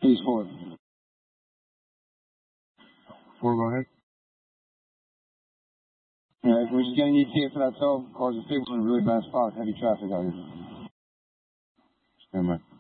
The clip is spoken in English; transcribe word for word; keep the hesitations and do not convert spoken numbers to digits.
Please forward. Four, go ahead. Yeah, we're just getting E T A for that tow. Cars are stable in a really bad spot. Heavy traffic out here. Stand by.